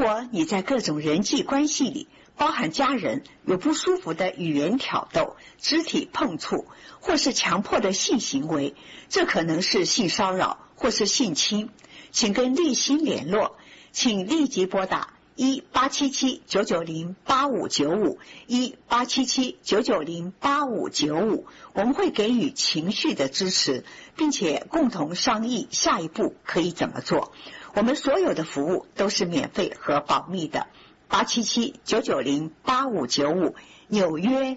果你在各种人际关系里，包含家人，有不舒服的语言挑逗、肢体碰触，或是强迫的性行为，这可能是性骚扰或是性侵，请跟立新联络，请立即拨打1-877-990-8595 1-877-990-8595，我们会给予情绪的支持，并且共同商议下一步可以怎么做。我们所有的服务都是免费和保密的。877-990-8595，纽约